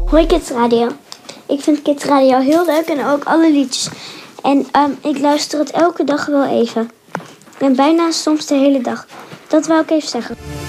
Hoi Kids Radio. Ik vind Kids Radio heel leuk en ook alle liedjes. En ik luister het elke dag wel even. En bijna soms de hele dag. Dat wou ik even zeggen.